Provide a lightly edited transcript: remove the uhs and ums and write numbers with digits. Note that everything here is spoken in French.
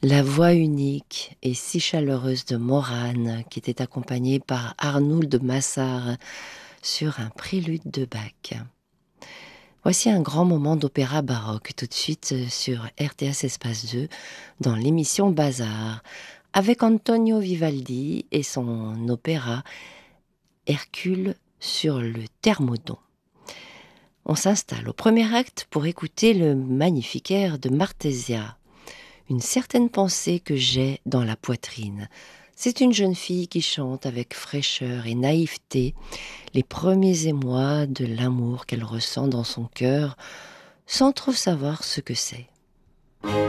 La voix unique et si chaleureuse de Morane, qui était accompagnée par Arnould de Massart sur un prélude de Bach. Voici un grand moment d'opéra baroque, tout de suite sur RTS Espace 2, dans l'émission Bazar, avec Antonio Vivaldi et son opéra Hercule sur le Thermodon. On s'installe au premier acte pour écouter le magnifique air de Martesia. Une certaine pensée que j'ai dans la poitrine. C'est une jeune fille qui chante avec fraîcheur et naïveté les premiers émois de l'amour qu'elle ressent dans son cœur, sans trop savoir ce que c'est.